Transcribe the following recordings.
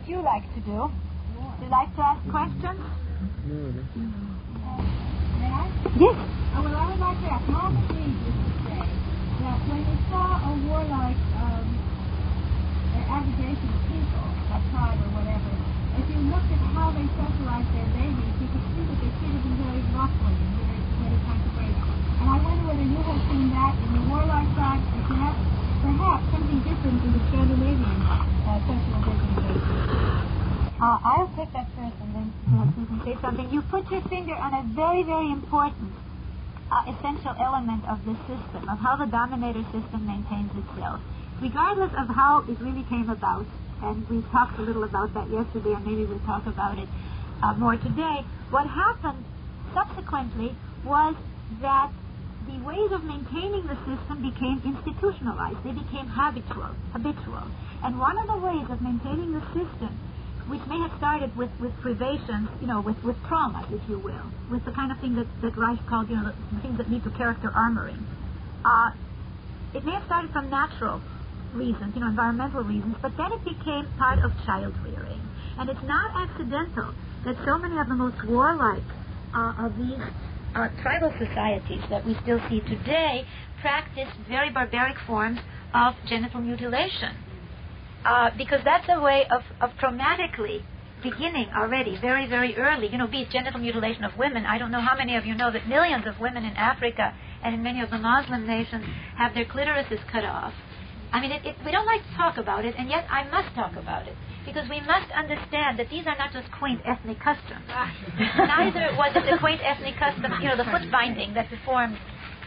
you like to do? Would you like to ask questions? May I? Yes. Well, I would like to ask, Margaret Mead used to say that when you saw a warlike aggregation of people, a tribe or whatever, if you looked at how they socialized their babies, you could see that they treated them very roughly and very kind of ways. And I wonder whether you have seen that in the warlike tribes, or perhaps something different in the Scandinavian socialization basis. I'll take that first, and then you can say something. You put your finger on a very, very important essential element of this system, of how the dominator system maintains itself. Regardless of how it really came about, and we talked a little about that yesterday, and maybe we'll talk about it more today, what happened subsequently was that the ways of maintaining the system became institutionalized. They became habitual. And one of the ways of maintaining the system, which may have started with privations, with traumas, if you will, with the kind of thing that Reich called, the things that lead to character armoring. It may have started from natural reasons, environmental reasons, but then it became part of child rearing. And it's not accidental that so many of the most warlike of these tribal societies that we still see today practice very barbaric forms of genital mutilation. Because that's a way of traumatically beginning already, very, very early. Be it genital mutilation of women. I don't know how many of you know that millions of women in Africa and in many of the Muslim nations have their clitorises cut off. I mean, we don't like to talk about it, and yet I must talk about it. Because we must understand that these are not just quaint ethnic customs. Neither was it the quaint ethnic customs, the foot binding that deformed,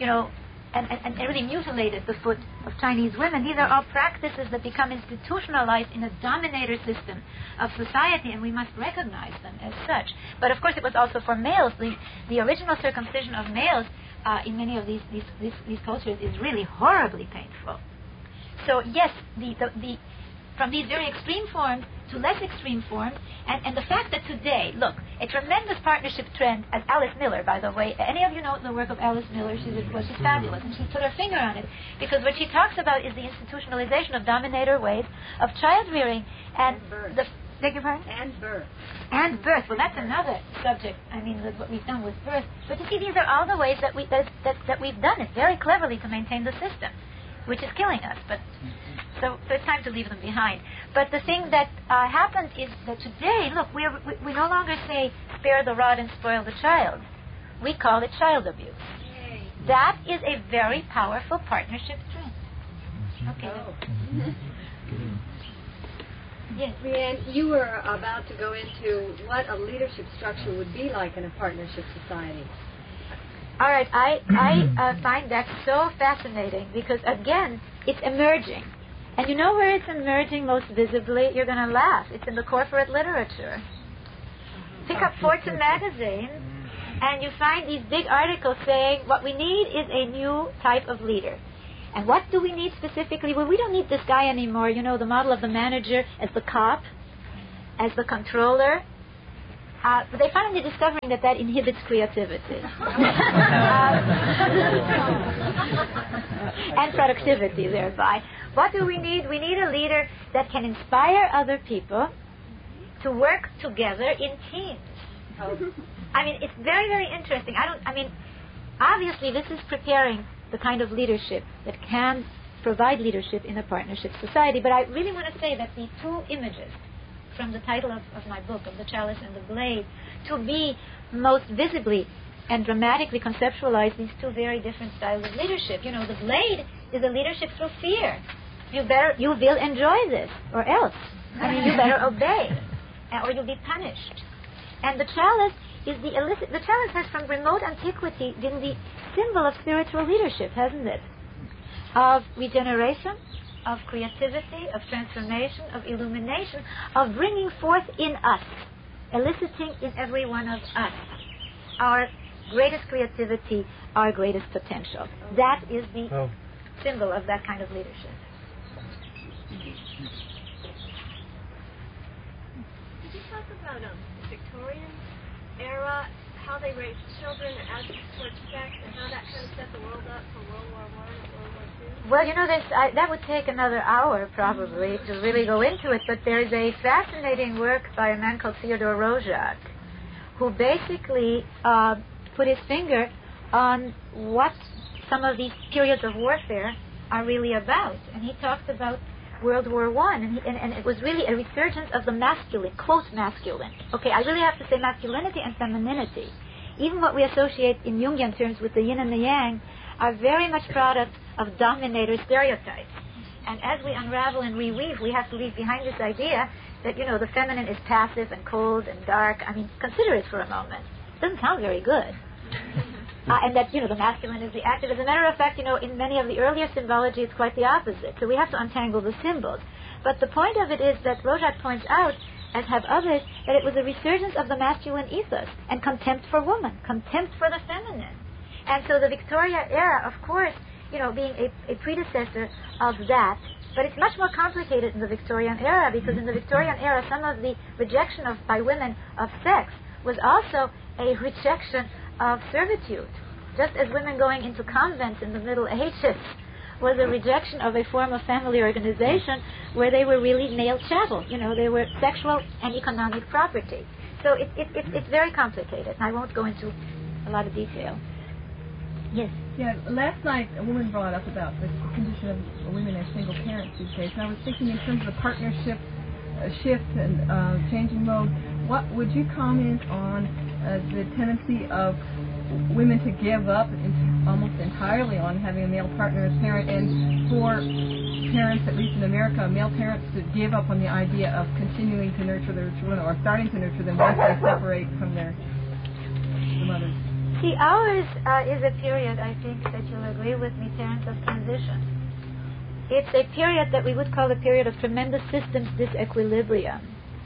and really mutilated the foot of Chinese women. These are all practices that become institutionalized in a dominator system of society, and we must recognize them as such. But of course, it was also for males. The original circumcision of males in many of these cultures is really horribly painful. So yes, from these very extreme forms to less extreme forms, and the fact that today, look, a tremendous partnership trend, as Alice Miller, by the way, any of you know the work of Alice Miller? She's fabulous, and she put her finger on it, because what she talks about is the institutionalization of dominator ways of child rearing, and birth. Beg your pardon? And birth. And birth. Well, that's another subject. I mean, with what we've done with birth. But you see, these are all the ways that we've done it very cleverly to maintain the system, which is killing us. But so it's time to leave them behind. But the thing that happens is that today, look, we no longer say spare the rod and spoil the child. We call it child abuse. Yay. That is a very powerful partnership trend. Okay. Oh. Yes. Leanne, you were about to go into what a leadership structure would be like in a partnership society. All right, I find that so fascinating because, again, it's emerging. And you know where it's emerging most visibly? You're going to laugh. It's in the corporate literature. Pick up Fortune magazine, and you find these big articles saying what we need is a new type of leader. And what do we need specifically? Well, we don't need this guy anymore, the model of the manager as the cop, as the controller. But they're finally discovering that inhibits creativity. And productivity thereby. What do we need? We need a leader that can inspire other people to work together in teams. I mean, it's very, very interesting. Obviously this is preparing the kind of leadership that can provide leadership in a partnership society. But I really want to say that the two images from the title of my book, of The Chalice and the Blade, to me most visibly and dramatically conceptualize these two very different styles of leadership. The blade is a leadership through fear. You will enjoy this, or else. You better obey, or you'll be punished. And the chalice is the chalice has from remote antiquity been the symbol of spiritual leadership, hasn't it? Of regeneration, of creativity, of transformation, of illumination, of bringing forth in us, eliciting in every one of us our greatest creativity, our greatest potential. That is the symbol of that kind of leadership. Could you talk about the Victorian era, how they raise children, their attitudes towards sex, and how that kind of set the world up for World War I and World War II? Well, that would take another hour probably to really go into it, but there's a fascinating work by a man called Theodore Roszak, who basically put his finger on what some of these periods of warfare are really about. And he talked about World War I, and it was really a resurgence of the masculine, quote masculine. Okay, I really have to say masculinity and femininity. Even what we associate in Jungian terms with the yin and the yang are very much products of dominator stereotypes. And as we unravel and reweave, we have to leave behind this idea that, the feminine is passive and cold and dark. I mean, consider it for a moment. It doesn't sound very good. And that, the masculine is the active. As a matter of fact, in many of the earlier symbology, it's quite the opposite. So we have to untangle the symbols. But the point of it is that Roszak points out, as have others, that it was a resurgence of the masculine ethos and contempt for woman, contempt for the feminine. And so the Victoria era, of course, being a predecessor of that, but it's much more complicated in the Victorian era, because in the Victorian era, some of the rejection by women of sex was also a rejection of servitude. Just as women going into convents in the Middle Ages was a rejection of a form of family organization where they were really male chattel. They were sexual and economic property. So it's very complicated. I won't go into a lot of detail. Yes. Yeah, last night a woman brought up about the condition of women as single parents these days, and I was thinking in terms of the partnership shift and changing mode, what would you comment on the tendency of women to give up almost entirely on having a male partner as parent, and for parents, at least in America, male parents to give up on the idea of continuing to nurture their children or starting to nurture them once they separate from their mothers? See, ours is a period, I think, that you'll agree with me, Terence, of transition. It's a period that we would call a period of tremendous systems disequilibrium.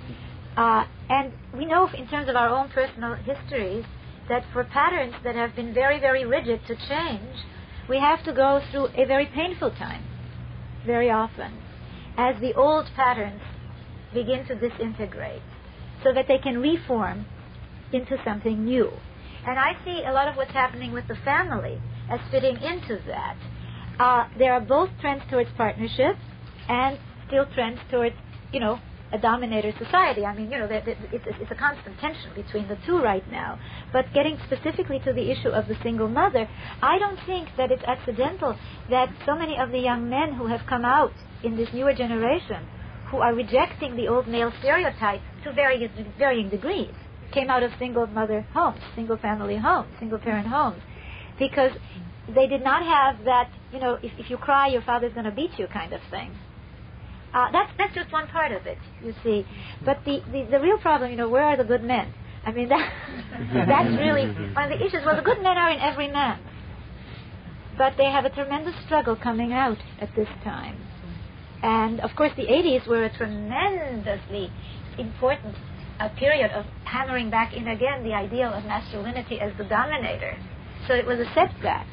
And we know in terms of our own personal histories that for patterns that have been very, very rigid to change, we have to go through a very painful time, very often, as the old patterns begin to disintegrate, so that they can reform into something new. And I see a lot of what's happening with the family as fitting into that. There are both trends towards partnership and still trends towards, a dominator society. I mean, it's a constant tension between the two right now. But getting specifically to the issue of the single mother, I don't think that it's accidental that so many of the young men who have come out in this newer generation, who are rejecting the old male stereotypes to varying degrees, came out of single mother homes, single family homes, single parent homes, because they did not have that, if you cry, your father's going to beat you kind of thing. That's just one part of it, you see. But the real problem, where are the good men? I mean, that's really one of the issues. Well, the good men are in every man. But they have a tremendous struggle coming out at this time. And, of course, the 80s were a tremendously important period of hammering back in again the ideal of masculinity as the dominator. So it was a setback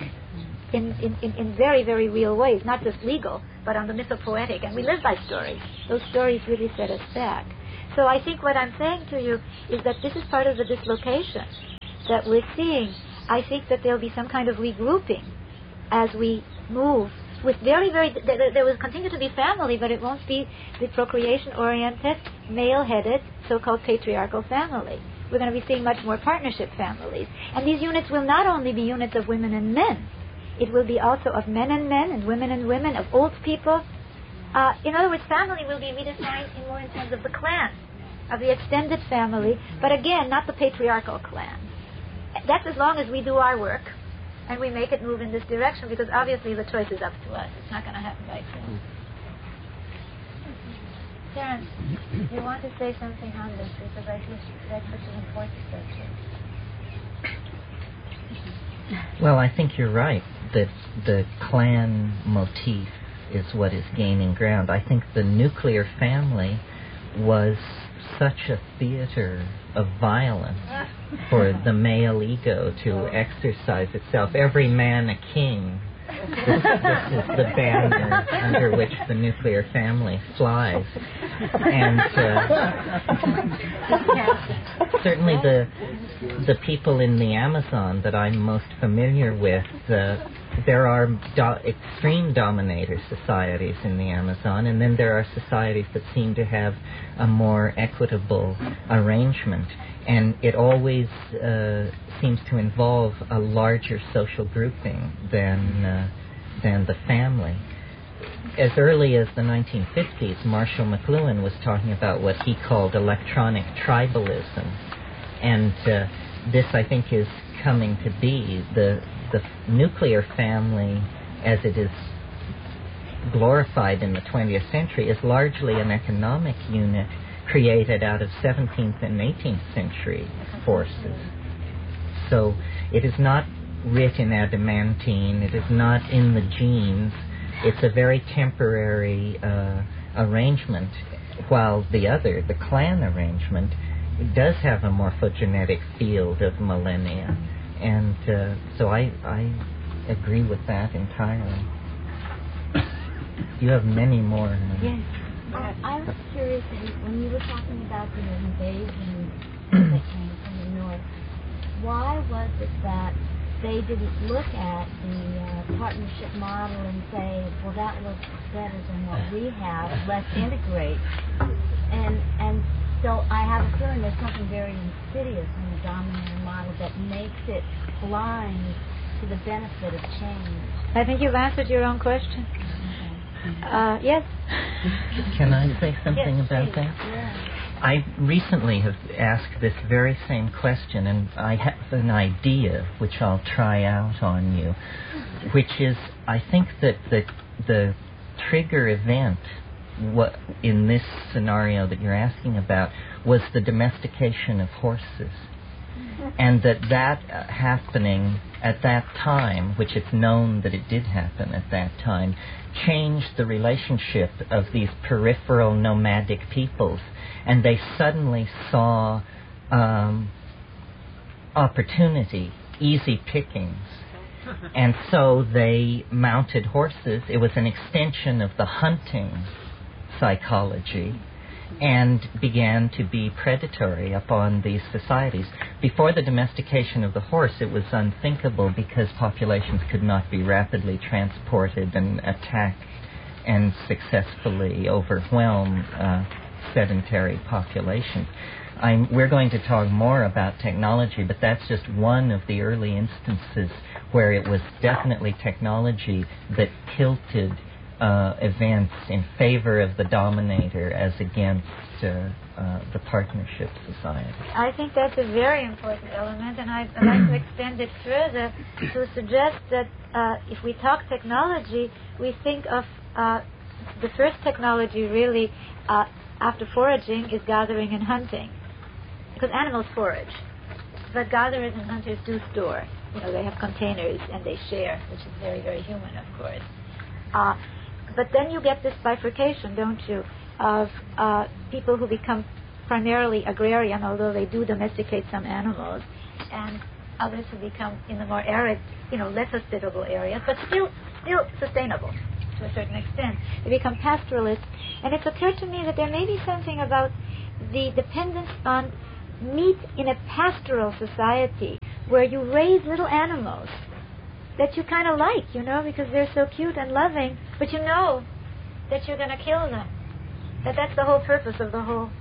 in very, very real ways, not just legal, but on the mythopoetic. And we live by stories. Those stories really set us back. So I think what I'm saying to you is that this is part of the dislocation that we're seeing. I think that there'll be some kind of regrouping as we move with there will continue to be family, but it won't be the procreation-oriented, male-headed, so-called patriarchal family. We're going to be seeing much more partnership families. And these units will not only be units of women and men. It will be also of men and women, of old people. In other words, family will be redefined more in terms of the clan, of the extended family, but again, not the patriarchal clan. That's as long as we do our work and we make it move in this direction, because obviously the choice is up to us. It's not going to happen by itself. Terence, you want to say something on this, because I think that's such an important subject. Well, I think you're right that the clan motif is what is gaining ground. I think the nuclear family was such a theater of violence for the male ego to exercise itself. Every man a king This is the banner under which the nuclear family flies. And certainly the people in the Amazon that I'm most familiar with, there are extreme dominator societies in the Amazon, and then there are societies that seem to have a more equitable arrangement. And it always seems to involve a larger social grouping than the family. As early as the 1950s, Marshall McLuhan was talking about what he called electronic tribalism. And this, I think, is coming to be. The nuclear family, as it is glorified in the 20th century, is largely an economic unit created out of 17th and 18th century forces. So it is not writ in adamantine, it is not in the genes, it's a very temporary arrangement, while the clan arrangement, does have a morphogenetic field of millennia. And so I agree with that entirely. You have many more. Yes. I was curious, when you were talking about the invasion that came from the north, why was it that they didn't look at the partnership model and say, well, that looks better than what we have, let's integrate? And so I have a feeling there's something very insidious in the dominator model that makes it blind to the benefit of change. I think you've answered your own question. Yes. Can I say something about please. that? Yeah. I recently have asked this very same question, and I have an idea which I'll try out on you, which is, I think that the trigger event in this scenario that you're asking about was the domestication of horses. And that happening at that time, which it's known that it did happen at that time, changed the relationship of these peripheral nomadic peoples, and they suddenly saw opportunity, easy pickings. And so they mounted horses. It was an extension of the hunting psychology, and began to be predatory upon these societies. Before the domestication of the horse, it was unthinkable because populations could not be rapidly transported and attacked and successfully overwhelm sedentary populations. We're going to talk more about technology, but that's just one of the early instances where it was definitely technology that tilted events in favor of the dominator as against the partnership society. I think that's a very important element, and I'd like to extend it further to suggest that if we talk technology, we think of the first technology really after foraging is gathering and hunting, because animals forage, but gatherers and hunters do store. They have containers and they share, which is very, very human, of course. But then you get this bifurcation, don't you, of people who become primarily agrarian, although they do domesticate some animals, and others who become in the more arid, less hospitable areas, but still sustainable to a certain extent. They become pastoralists. And it's occurred to me that there may be something about the dependence on meat in a pastoral society where you raise little animals that you kind of like, because they're so cute and loving, but you know that you're going to kill them. That's the whole purpose of the whole,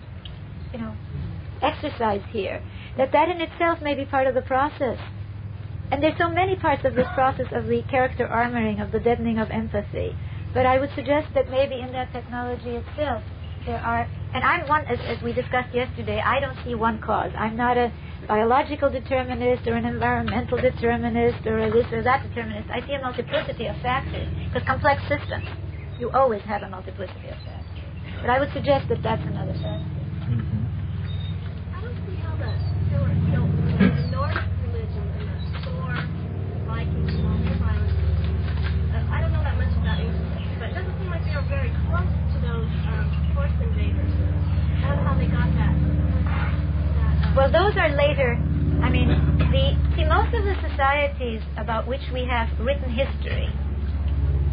exercise here. That in itself may be part of the process. And there's so many parts of this process of the character armoring, of the deadening of empathy. But I would suggest that maybe in that technology itself there are, and I'm one, as we discussed yesterday, I don't see one cause. I'm not a biological determinist or an environmental determinist or a this or that determinist. I see a multiplicity of factors, because complex systems, you always have a multiplicity of factors. But I would suggest that that's another factor. Mm-hmm. I don't see how the Norse religion and the Thor, Vikings, and all their violence, I don't know that much about ancient history, but it doesn't seem like they were very close to those horse invaders. I don't know how they got that. Well, those are later. I mean, most of the societies about which we have written history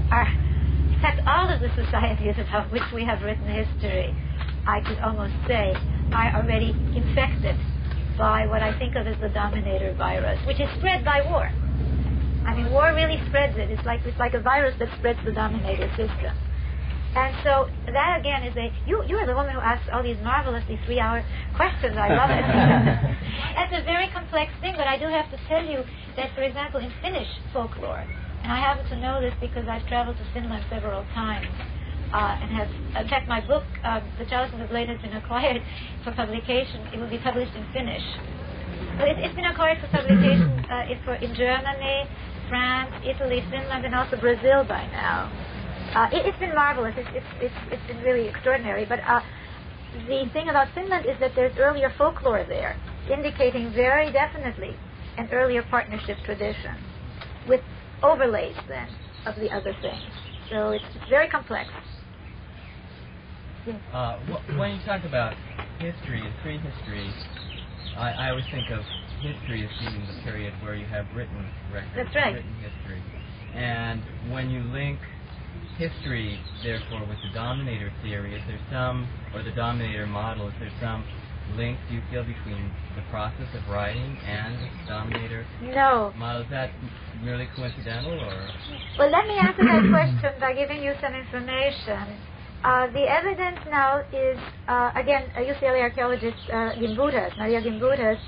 in fact, all of the societies about which we have written history, I could almost say, are already infected by what I think of as the dominator virus, which is spread by war. I mean, war really spreads it. It's like a virus that spreads the dominator system. And so that again is you are the woman who asks all these marvelously 3-hour questions. I love it. It's a very complex thing, but I do have to tell you that, for example, in Finnish folklore, and I happen to know this because I've traveled to Finland several times, and have, in fact, my book, The Chalice and the Blade, has been acquired for publication. It will be published in Finnish. But it's been acquired for publication in Germany, France, Italy, Finland, and also Brazil by now. It's been marvelous. It's been really extraordinary. But the thing about Finland is that there's earlier folklore there, indicating very definitely an earlier partnership tradition, with overlays then of the other things. So it's very complex. Yes. When you talk about history and prehistory, I always think of history as being the period where you have written records, That's right. written history. And when you link history, therefore, with the dominator theory, is there some, or the dominator model, is there some link, do you feel, between the process of writing and the dominator model? Is that merely coincidental, or? Well, let me answer that question by giving you some information. The evidence now is, again, a UCLA archaeologist, Maria Gimbutas,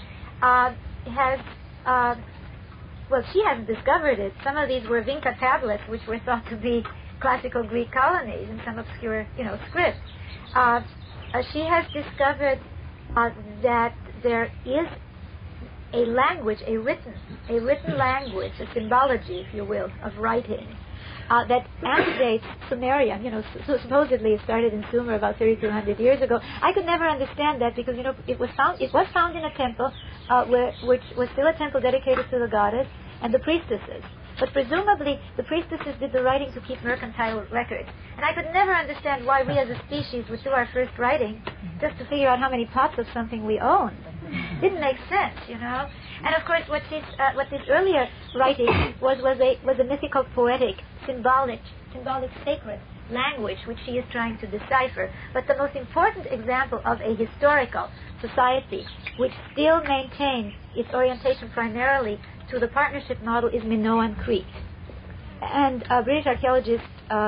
she hasn't discovered it. Some of these were Vinca tablets, which were thought to be classical Greek colonies in some obscure, script. She has discovered that there is a language, a written language, a symbology, if you will, of writing that antedates Sumerian. Supposedly it started in Sumer about 3,200 years ago. I could never understand that because it was found in a temple, which was still a temple dedicated to the goddess and the priestesses. But presumably the priestesses did the writing to keep mercantile records. And I could never understand why we as a species would do our first writing just to figure out how many pots of something we owned. Didn't make sense, And of course, what this earlier writing was a mythical, poetic, symbolic, sacred language which she is trying to decipher. But the most important example of a historical society which still maintains its orientation primarily to the partnership model is Minoan Crete. And Greek archaeologist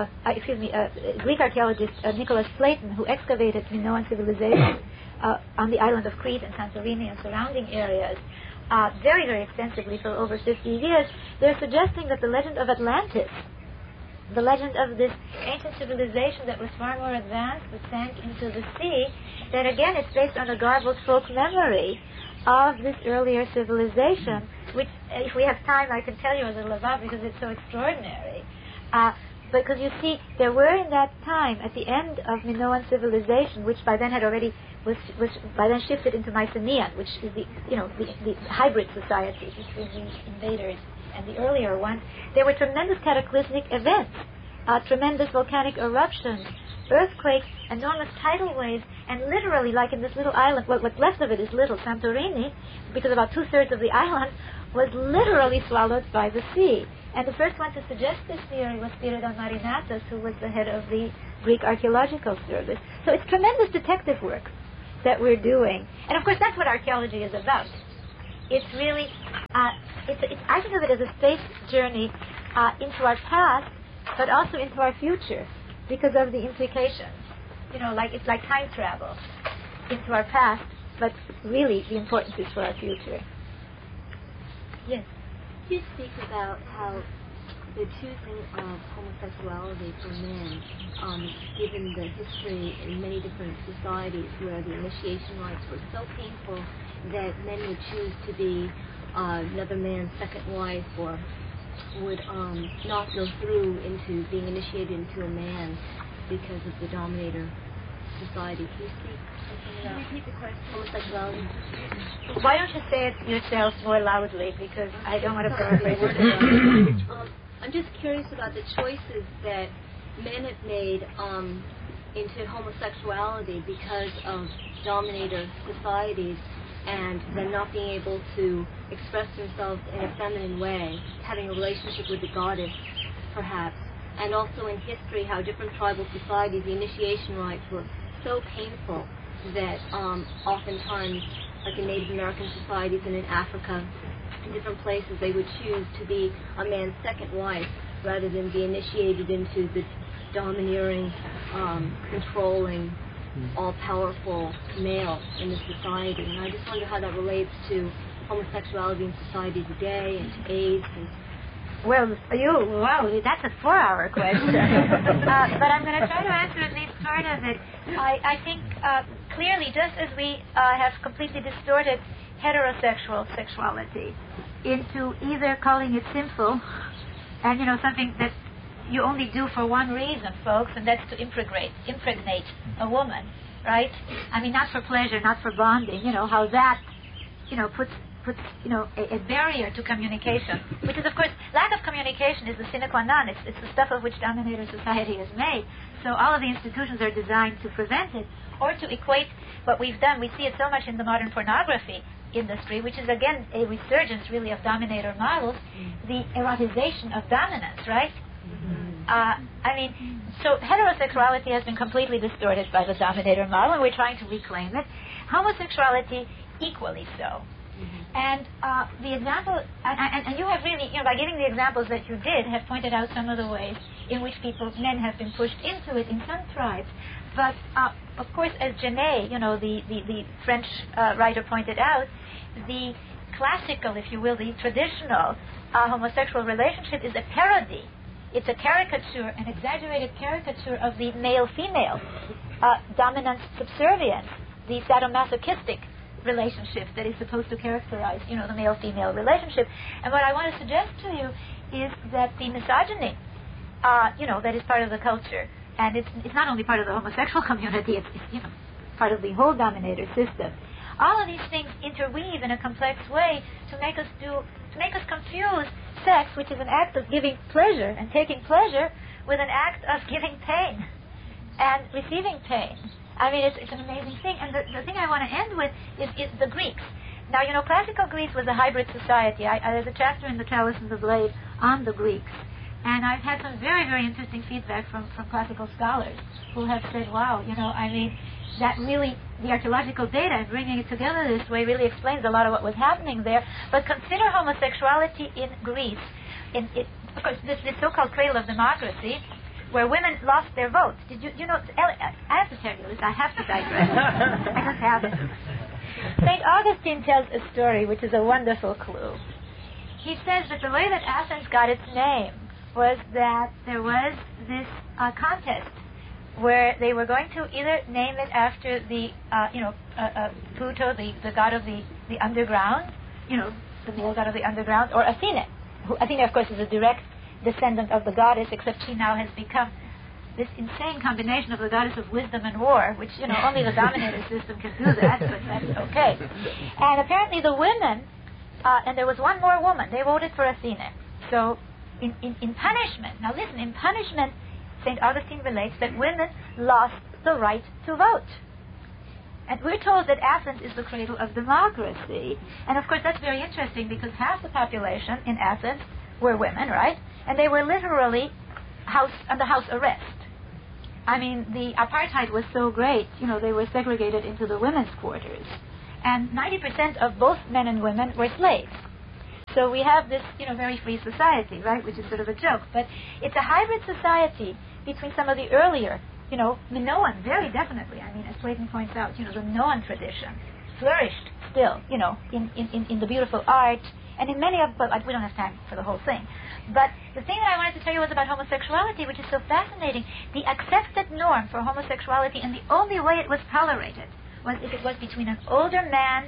Nicholas Slayton, who excavated Minoan civilization on the island of Crete and Santorini and surrounding areas very, very extensively for over 50 years, they're suggesting that the legend of Atlantis, the legend of this ancient civilization that was far more advanced, that sank into the sea, that again it's based on a garbled folk memory of this earlier civilization, which, if we have time, I can tell you a little about because it's so extraordinary. Because you see, there were in that time, at the end of Minoan civilization, which by then had already was by then shifted into Mycenaean, which is the hybrid society between the invaders and the earlier one, there were tremendous cataclysmic events, tremendous volcanic eruptions, earthquakes, enormous tidal waves, and literally, like in this little island, what's left of it is little Santorini, because about 2/3 of the island was literally swallowed by the sea. And the first one to suggest this theory was Spiridon Marinatas, who was the head of the Greek Archaeological Service. So it's tremendous detective work that we're doing. And of course, that's what archaeology is about. It's really, I think of it as a space journey into our past, but also into our future, because of the implications. It's like time travel into our past, but really the importance is for our future. Yes. Could you speak about how the choosing of homosexuality for men, given the history in many different societies where the initiation rites were so painful that men would choose to be another man's second wife, or would not go through into being initiated into a man because of the dominator society? Can you speak something about repeat the question? Homosexuality? Why don't you say it yourself more loudly, because I don't want to paraphrase it. I'm just curious about the choices that men have made into homosexuality because of dominator societies, and them not being able to express themselves in a feminine way, having a relationship with the goddess, perhaps, and also in history how different tribal societies, the initiation rites were so painful that oftentimes, like in Native American societies and in Africa, in different places, they would choose to be a man's second wife rather than be initiated into the domineering, controlling, all-powerful male in the society. And I just wonder how that relates to homosexuality in society today and to AIDS. Well, that's a 4-hour question. But I'm going to try to answer at least part of it. I think clearly, just as we have completely distorted heterosexual sexuality into either calling it sinful and, something that you only do for one reason, folks, and that's to impregnate a woman, right? I mean, not for pleasure, not for bonding, how that, puts a barrier to communication, which is, of course, lack of communication is the sine qua non. It's the stuff of which dominator society is made. So all of the institutions are designed to prevent it or to equate what we've done. We see it so much in the modern pornography industry, which is, again, a resurgence, really, of dominator models, the erotization of dominance, right? So heterosexuality has been completely distorted by the dominator model, and we're trying to reclaim it. Homosexuality, equally so. And the example, and you have really, by giving the examples that you did, have pointed out some of the ways in which men have been pushed into it in some tribes. But, of course, as Genet, the French writer pointed out, the classical, if you will, the traditional homosexual relationship is a parody. It's a caricature, an exaggerated caricature of the male-female dominance subservience, the sadomasochistic relationship that is supposed to characterize, the male-female relationship. And what I want to suggest to you is that the misogyny, that is part of the culture, and it's not only part of the homosexual community, it's part of the whole dominator system. All of these things interweave in a complex way to make us confuse sex, which is an act of giving pleasure and taking pleasure, with an act of giving pain and receiving pain. I mean, it's an amazing thing. And the thing I want to end with is the Greeks. Now, classical Greece was a hybrid society. There's a chapter in the Chalice and the Blade on the Greeks. And I've had some very, very interesting feedback from classical scholars who have said, wow, that really, the archaeological data and bringing it together this way really explains a lot of what was happening there. But consider homosexuality in Greece. Of course, this so-called cradle of democracy, where women lost their votes. Did you know? I have to tell you this. I have to digress. I just have it. St. Augustine tells a story which is a wonderful clue. He says that the way that Athens got its name was that there was this contest where they were going to either name it after the, Pluto, the god of the underground, the male god of the underground, or Athena. Athena, of course, is a direct descendant of the goddess, except she now has become this insane combination of the goddess of wisdom and war, which, only the dominator system can do that, but that's okay. And apparently the women, and there was one more woman, they voted for Athena. So in punishment, now listen, in punishment, St. Augustine relates that women lost the right to vote. And we're told that Athens is the cradle of democracy. And of course that's very interesting because half the population in Athens were women, right? And they were literally under house arrest. I mean, the apartheid was so great, they were segregated into the women's quarters. And 90% of both men and women were slaves. So we have this, very free society, right, which is sort of a joke. But it's a hybrid society between some of the earlier, Minoan, very definitely. I mean, as Clayton points out, the Minoan tradition flourished still, in the beautiful art, and in many of, but we don't have time for the whole thing. But the thing that I wanted to tell you was about homosexuality, which is so fascinating. The accepted norm for homosexuality, and the only way it was tolerated, was if it was between an older man.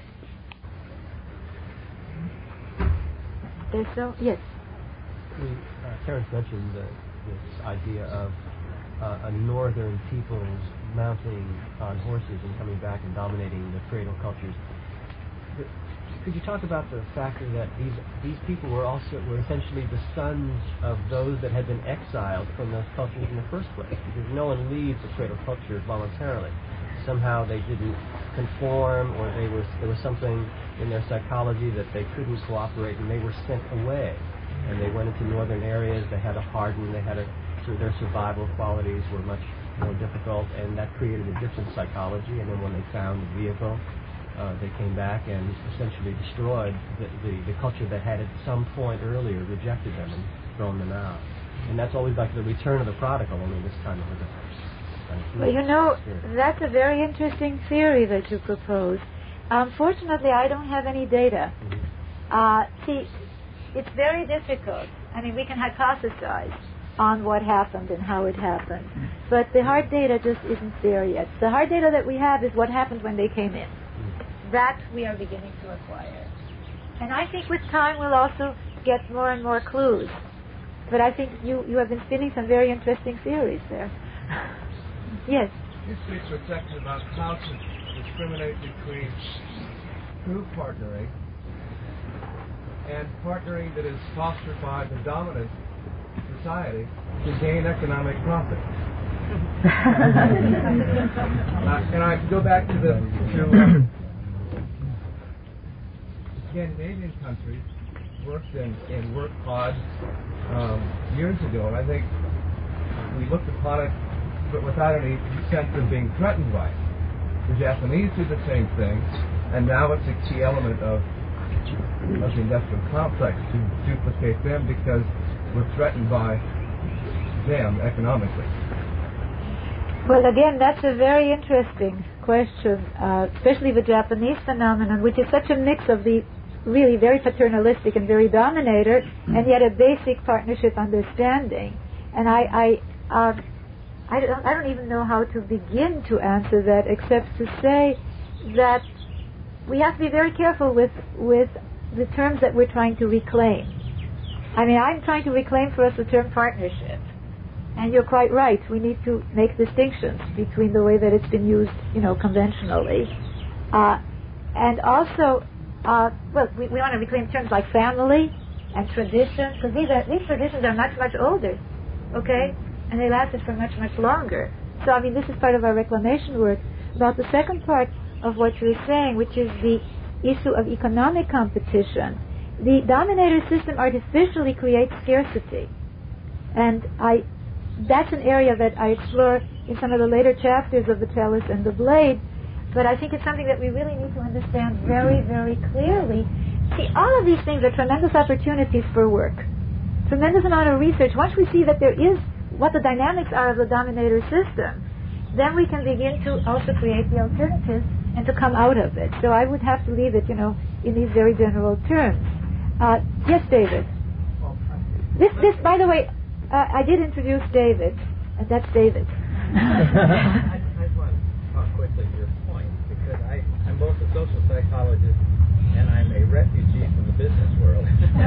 Yes. Terence mentioned this idea of a northern peoples mounting on horses and coming back and dominating the cradle cultures. Could you talk about the factor that these people were essentially the sons of those that had been exiled from those cultures in the first place? Because no one leaves a cradle culture voluntarily. Somehow they didn't conform, or there was something in their psychology that they couldn't cooperate, and they were sent away. And they went into northern areas. They had to harden. They had to so their survival qualities were much more difficult, and that created a different psychology. And then when they found the vehicle, they came back and essentially destroyed the culture that had at some point earlier rejected them and thrown them out. And that's always like the return of the prodigal, only this time it was a well, you know, that's a very interesting theory that you propose. Unfortunately, I don't have any data. See, it's very difficult. I mean, we can hypothesize on what happened and how it happened, but the hard data just isn't there yet. The hard data that we have is what happened when they came in. That we are beginning to acquire. And I think with time we'll also get more and more clues. But I think you have been spinning some very interesting theories there. Yes? You speak for a second about how to discriminate between true partnering and partnering that is fostered by the dominant society to gain economic profit. And I go back to the Scandinavian countries worked in work pods years ago, and I think we looked upon it but without any sense of being threatened by it. The Japanese do the same thing, and now it's a key element of the industrial complex to duplicate them because we're threatened by them economically. Well, again, that's a very interesting question, especially the Japanese phenomenon, which is such a mix of the really very paternalistic and very dominator, and yet a basic partnership understanding. And I don't even know how to begin to answer that, except to say that we have to be very careful with the terms that we're trying to reclaim. I mean, I'm trying to reclaim for us the term partnership. And you're quite right. We need to make distinctions between the way that it's been used, conventionally. And also, we want to reclaim terms like family and tradition, because these traditions are much, much older, okay? And they lasted for much, much longer. So, I mean, this is part of our reclamation work. About the second part of what you're saying, which is the issue of economic competition, the dominator system artificially creates scarcity. And that's an area that I explore in some of the later chapters of The Chalice and the Blade, but I think it's something that we really need to understand very, very clearly. See, all of these things are tremendous opportunities for work, tremendous amount of research. Once we see that there is what the dynamics are of the dominator system, then we can begin to also create the alternatives and to come out of it. So I would have to leave it, in these very general terms. Yes, David. This, by the way, I did introduce David, and that's David. I just want to talk quickly to your point, because I'm both a social psychologist and I'm a refugee from the business world.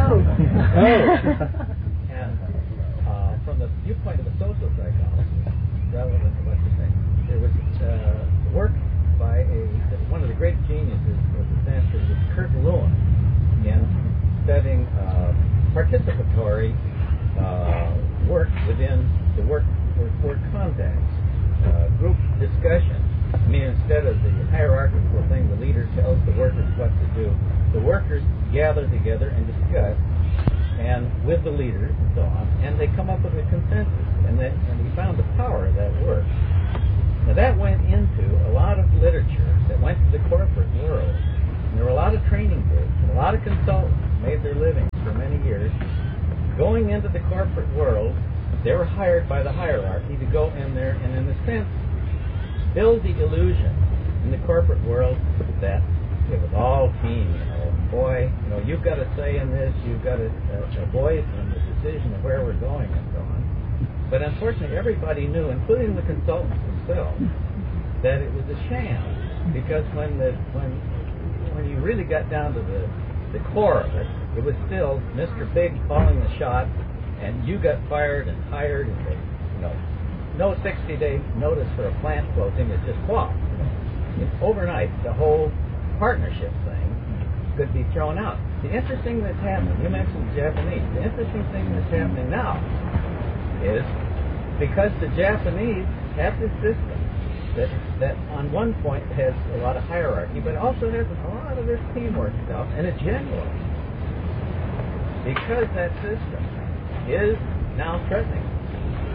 And from the viewpoint of a social psychologist, relevant to what you're saying, there was work by one of the great geniuses of the century, was Kurt Lewin, in studying participatory work within the work context, group discussion. I mean, instead of the hierarchical thing, the leader tells the workers what to do, the workers gather together and discuss, and with the leaders and so on, and they come up with a consensus, and he found the power of that work. Now that went into a lot of literature that went to the corporate world, and there were a lot of training groups, and a lot of consultants made their living for many years going into the corporate world. They were hired by the hierarchy to go in there and, in a sense, build the illusion in the corporate world that it was all team. Boy, you've got a say in this, you've got a voice in the decision of where we're going and so on. But unfortunately, everybody knew, including the consultants themselves, that it was a sham, because when you really got down to the core of it, it was still Mr. Big calling the shot, and you got fired and hired, and they, no 60-day notice for a plant closing. It's just overnight, the whole partnership thing could be thrown out. The interesting that's happening, you mentioned the Japanese, the interesting thing that's happening now is because the Japanese have this system that on one point has a lot of hierarchy, but also has a lot of this teamwork stuff, and it's genuine. Because that system is now threatening.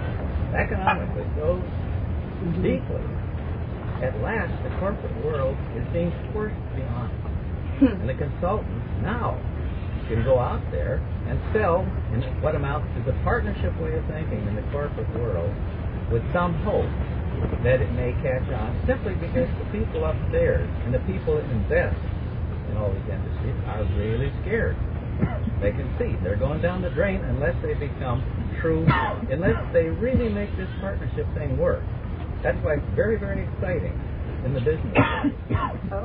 economically so deeply, at last the corporate world is being forced beyond. And the consultants now can go out there and sell in what amounts to the partnership way of thinking in the corporate world with some hope that it may catch on, simply because the people upstairs and the people that invest in all these industries are really scared. They can see they're going down the drain unless they become true, unless they really make this partnership thing work. That's why it's very, very exciting in the business. To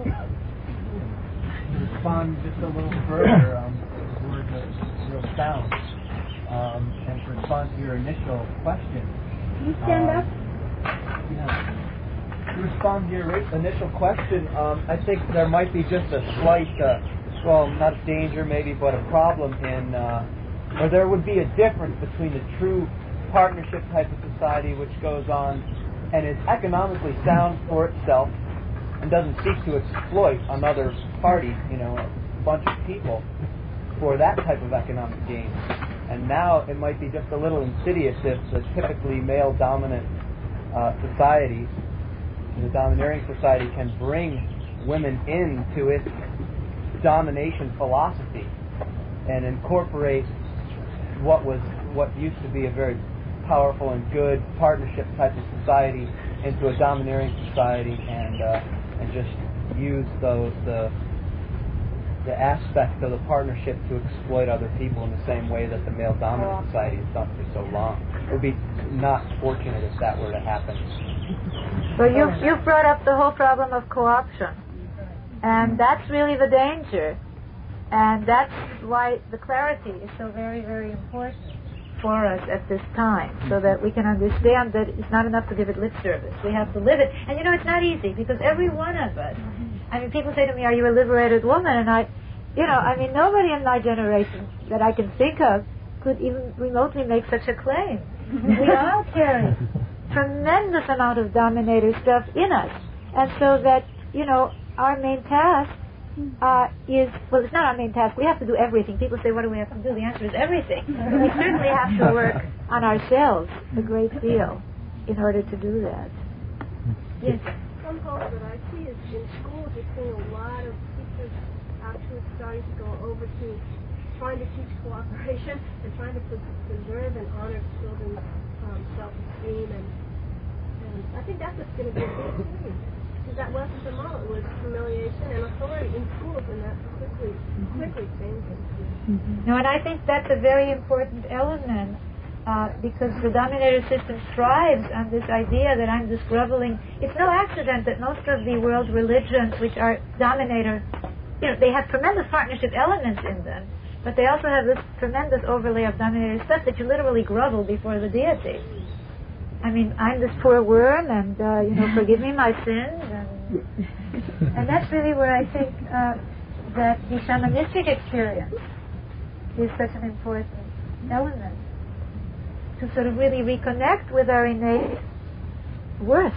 respond just a little further, the word real sound, and to respond to your initial question. Can you stand up? Yeah. To respond to your initial question, I think there might be just a slight, well, not a danger maybe, but a problem in, or there would be a difference between the true partnership type of society which goes on and is economically sound for itself and doesn't seek to exploit another party, a bunch of people, for that type of economic gain. And now it might be just a little insidious if the typically male-dominant society, the domineering society, can bring women into its domination philosophy and incorporate what used to be a very powerful and good partnership type of society into a domineering society, and just use the aspect of the partnership to exploit other people in the same way that the male dominant society has done for so long. It would be not fortunate if that were to happen. Well, you've brought up the whole problem of co-option, and that's really the danger, and that's why the clarity is so very, very important for us at this time, so that we can understand that it's not enough to give it lip service. We have to live it. And it's not easy, because every one of us, people say to me, are you a liberated woman? And nobody in my generation that I can think of could even remotely make such a claim. We all carry tremendous amount of dominator stuff in us. And so that, our main task it's not our main task. We have to do everything. People say, what do we have to do? The answer is everything. We certainly have to work on ourselves a great deal in order to do that. Yes? Some hope that I see is in schools, you're seeing a lot of teachers actually starting to go over to trying to teach cooperation and trying to preserve and honor children's self-esteem. And I think that's what's going to be a big change. Because that wasn't the model. It was humiliation and authority in schools, and that's quickly changing. No, and I think that's a very important element, because the dominator system thrives on this idea that I'm this groveling. It's no accident that most of the world religions, which are dominator, they have tremendous partnership elements in them, but they also have this tremendous overlay of dominator stuff that you literally grovel before the deity. I'm this poor worm, and forgive me my sins, and that's really where I think that the shamanistic experience is such an important element, to sort of really reconnect with our innate worth.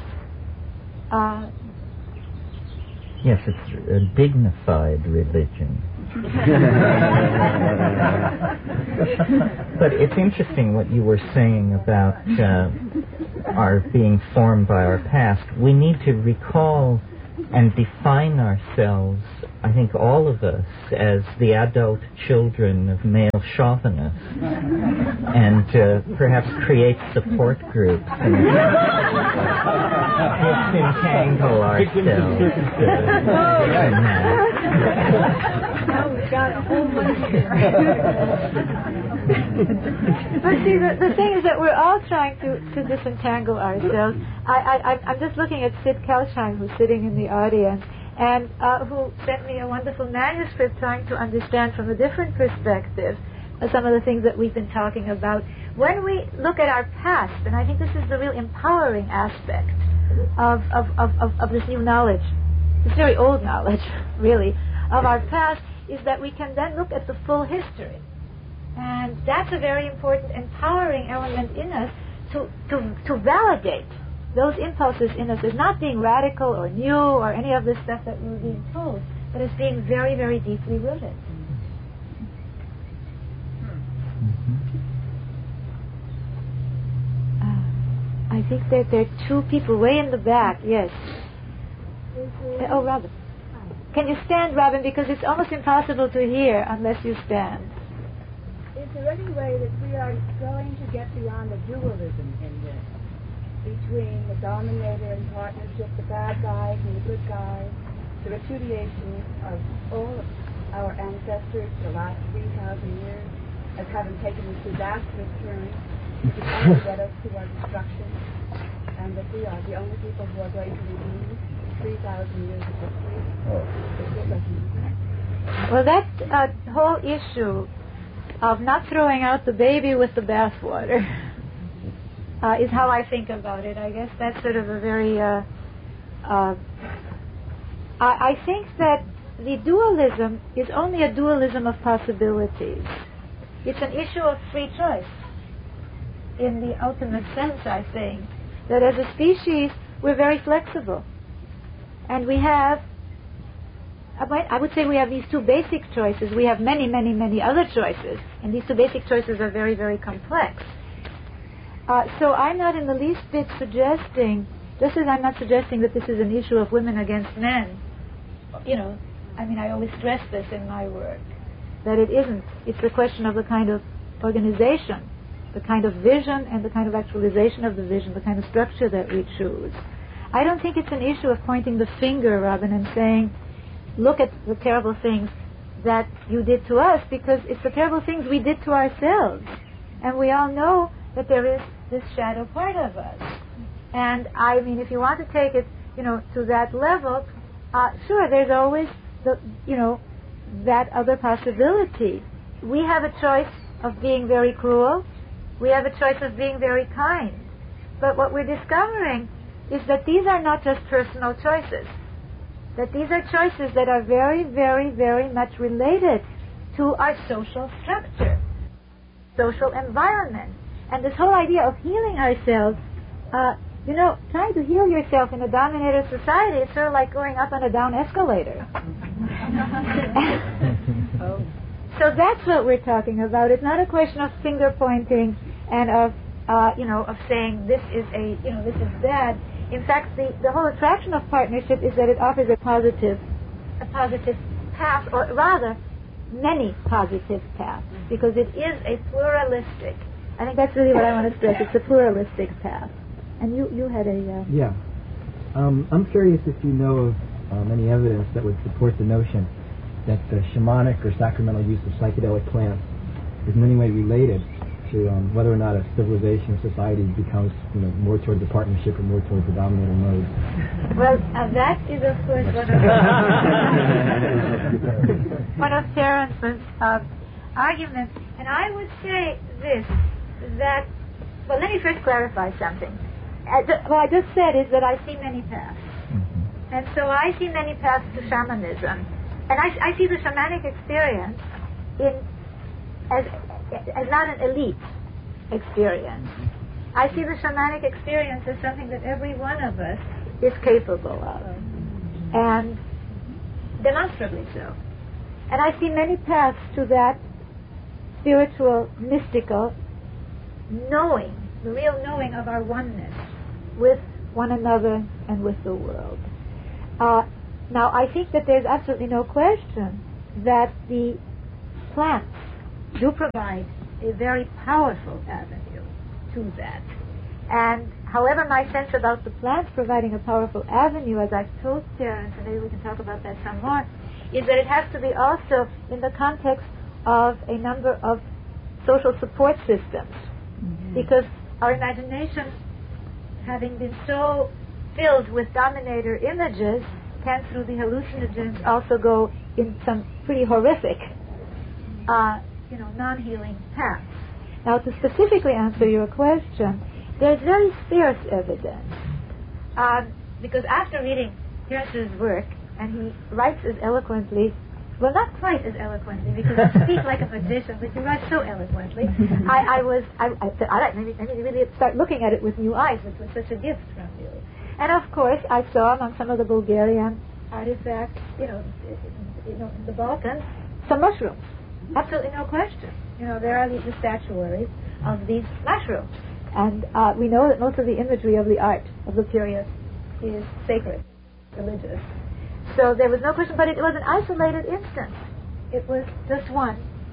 Yes, it's a dignified religion. But it's interesting what you were saying about our being formed by our past. We need to recall and define ourselves, I think all of us, as the adult children of male chauvinists, and perhaps create support groups and disentangle ourselves in that. Now we've got a whole bunch here. But see, the thing is that we're all trying to disentangle ourselves. I'm just looking at Sid Kelsheim, who's sitting in the audience, and who sent me a wonderful manuscript trying to understand from a different perspective some of the things that we've been talking about. When we look at our past, and I think this is the real empowering aspect of this new knowledge, this very old knowledge, really, of our past, is that we can then look at the full history. And that's a very important empowering element in us to validate those impulses in us as not being radical or new or any of this stuff that we were being told, but as being very, very deeply rooted. think that there are two people way in the back. Yes. Oh, Robin. Can you stand, Robin? Because it's almost impossible to hear unless you stand. Is there any way that we are going to get beyond the dualism in this, between the dominator and partnership, the bad guys and the good guys, the repudiation of all of our ancestors for the last 3,000 years as having taken this disastrous turn, which is only led us to our destruction, and that we are the only people who are going to redeem 3,000 years of history? Well, that whole issue of not throwing out the baby with the bathwater is how I think about it. I guess that's sort of a very... I think that the dualism is only a dualism of possibilities. It's an issue of free choice. In the ultimate sense, I think that as a species, we're very flexible. And we have, I would say we have these two basic choices. We have many, many, many other choices. And these two basic choices are very, very complex. So I'm not in the least bit suggesting, just as I'm not suggesting that this is an issue of women against men. You know, I mean, I always stress this in my work, that it isn't. It's a question of the kind of organization, the kind of vision and the kind of actualization of the vision, the kind of structure that we choose. I don't think it's an issue of pointing the finger, Robin, and saying, look at the terrible things that you did to us, because it's the terrible things we did to ourselves. And we all know that there is this shadow part of us. And I mean, if you want to take it, you know, to that level, sure, there's always the, you know, that other possibility. We have a choice of being very cruel. We have a choice of being very kind. But what we're discovering is that these are not just personal choices. That these are choices that are very, very, very much related to our social structure, social environment. And this whole idea of healing ourselves, you know, trying to heal yourself in a dominator society is sort of like going up and a down escalator. So that's what we're talking about. It's not a question of finger pointing and of, you know, of saying this is a, you know, this is bad. In fact, the whole attraction of partnership is that it offers a positive path, or rather, many positive paths, because it is a pluralistic. I think that's really what I want to stress. It's a pluralistic path. And you had a... Yeah. I'm curious if you know of any evidence that would support the notion that the shamanic or sacramental use of psychedelic plants is in any way related to whether or not a civilization or society becomes, you know, more towards the partnership or more towards the dominator mode. Well, that is, of course, one of Terence's arguments. And I would say this, that, well, let me first clarify something. What I just said is that I see many paths. And so I see many paths to shamanism. And I see the shamanic experience as not an elite experience. I see the shamanic experience as something that every one of us is capable of. And demonstrably so. And I see many paths to that spiritual, mystical knowing, the real knowing of our oneness with one another and with the world. Now, I think that there's absolutely no question that the plants do provide a very powerful avenue to that. And however, my sense about the plants providing a powerful avenue, as I've told Terence, and maybe we can talk about that some more, is that it has to be also in the context of a number of social support systems. Because our imagination, having been so filled with dominator images, can, through the hallucinogens, also go in some pretty horrific, non-healing paths. Now, to specifically answer your question, there's very scarce evidence. Because after reading Terence's work, and he writes as eloquently, well, not quite as eloquently, because I speak like a magician, but he writes so eloquently. I said, all right, maybe really start looking at it with new eyes, which was such a gift from you. And of course, I saw among some of the Bulgarian artifacts, in the Balkans, some mushrooms. Absolutely no question. There are the statuaries of these mushrooms. And we know that most of the imagery of the art of the period is sacred, religious. So there was no question, but it was an isolated instance. It was just one.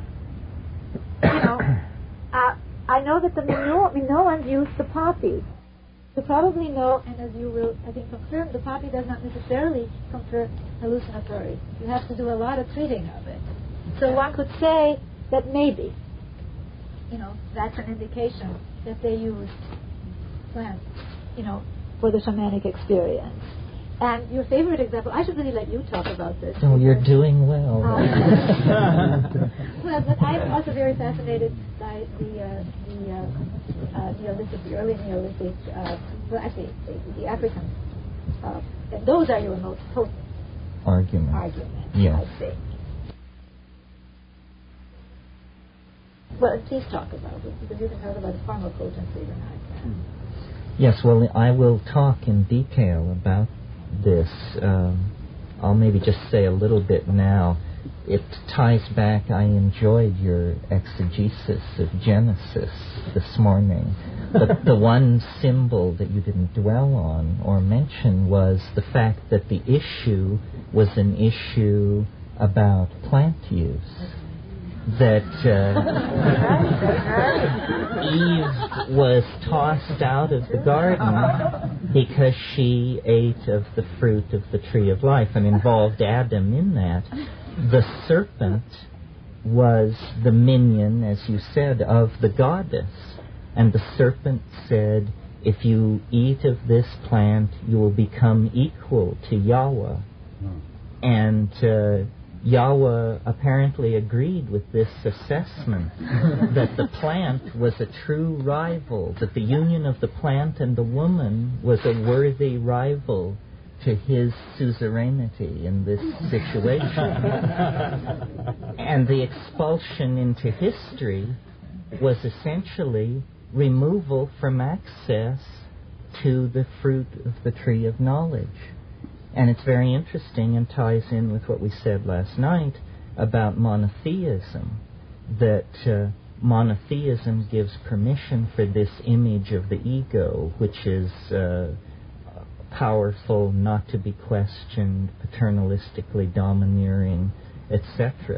I know that the Minoans used the poppy. You probably know, and as you will, I think, confirm, the poppy does not necessarily confer hallucinatory. You have to do a lot of treating of it. So one could say that maybe, that's an indication that they used plants, for the shamanic experience. And your favorite example, I should really let you talk about this. Oh, you're doing well. Well, but I'm also very fascinated by the Neolithic, the early Neolithic, the African. And those are your most potent arguments, yes. I think. Well, please talk about it, because you can talk about the formal potency tonight. Yes, well, I will talk in detail about this. I'll maybe just say a little bit now. It ties back, I enjoyed your exegesis of Genesis this morning. But the one symbol that you didn't dwell on or mention was the fact that the issue was an issue about plant use. That Eve was tossed out of the garden because she ate of the fruit of the tree of life and involved Adam in that. The serpent was the minion, as you said, of the goddess. And the serpent said, if you eat of this plant, you will become equal to Yahweh. And Yahweh apparently agreed with this assessment, that the plant was a true rival, that the union of the plant and the woman was a worthy rival to his suzerainty in this situation. And the expulsion into history was essentially removal from access to the fruit of the tree of knowledge. And it's very interesting and ties in with what we said last night about monotheism, that monotheism gives permission for this image of the ego, which is powerful, not to be questioned, paternalistically domineering, etc.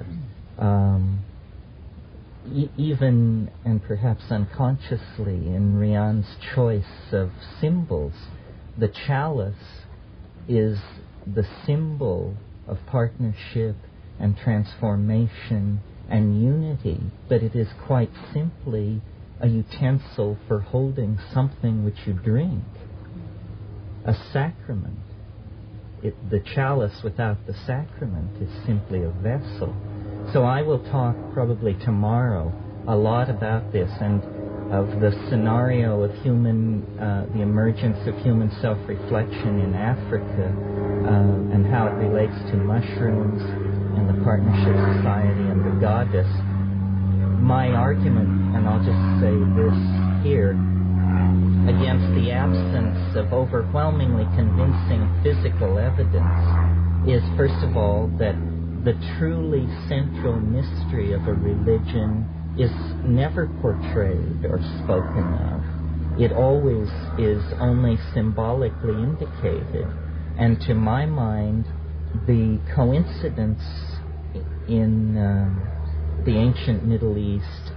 Even, and perhaps unconsciously, in Rian's choice of symbols, the chalice is the symbol of partnership and transformation and unity, but it is quite simply a utensil for holding something which you drink, a sacrament. The chalice without the sacrament is simply a vessel. So I will talk probably tomorrow a lot about this and of the scenario of the emergence of human self-reflection in Africa and how it relates to mushrooms and the partnership society and the goddess. My argument, and I'll just say this here, against the absence of overwhelmingly convincing physical evidence is, first of all, that the truly central mystery of a religion is never portrayed or spoken of. It always is only symbolically indicated. And to my mind, the coincidence in the ancient Middle East